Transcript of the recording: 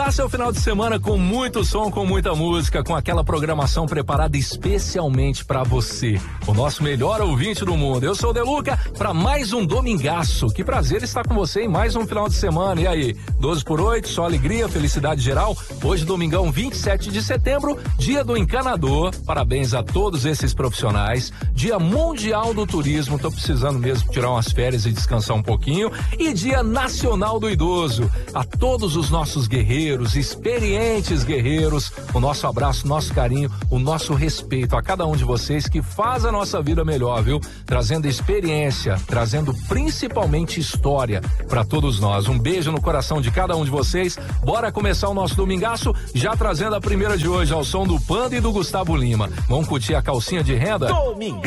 Começar seu final de semana com muito som, com muita música, com aquela programação preparada especialmente para você, o nosso melhor ouvinte do mundo. Eu sou o Deluca, para mais um domingaço. Que prazer estar com você em mais um final de semana. E aí, 12/8, só alegria, felicidade geral. Hoje, domingão 27 de setembro, dia do encanador. Parabéns a todos esses profissionais. Dia mundial do turismo, tô precisando mesmo tirar umas férias e descansar um pouquinho. E dia nacional do idoso. A todos os nossos guerreiros, experientes guerreiros, o nosso abraço, nosso carinho, o nosso respeito a cada um de vocês que faz a nossa vida melhor, viu? Trazendo experiência, trazendo principalmente história para todos nós. Um beijo no coração de cada um de vocês. Bora começar o nosso domingaço, já trazendo a primeira de hoje ao som do Panda e do Gustavo Lima. Vamos curtir a calcinha de renda? Domingão